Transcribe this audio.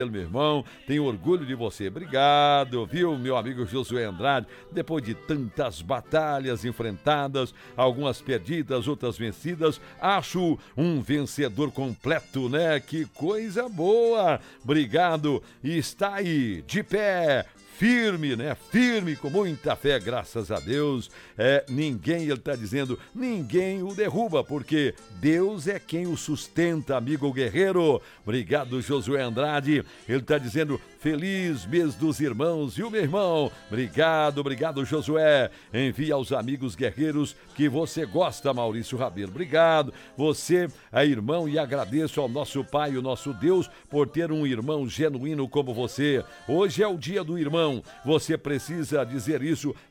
meu irmão, tenho orgulho de você. Obrigado, viu, meu amigo Josué Andrade? Depois de tantas batalhas enfrentadas, algumas perdidas, outras vencidas, acho um vencedor completo, né? Que coisa boa! Obrigado. E está aí, de pé, firme, né? Firme, com muita fé, graças a Deus. Ninguém, ele está dizendo, ninguém o derruba, porque Deus é quem o sustenta, amigo guerreiro. Obrigado, Josué Andrade. Ele está dizendo, feliz mês dos irmãos, viu, meu irmão? Obrigado, Josué. Envie aos amigos guerreiros que você gosta, Maurício Rabelo. Obrigado. Você é irmão e agradeço ao nosso Pai, o nosso Deus, por ter um irmão genuíno como você. Hoje é o dia do irmão. Você precisa dizer isso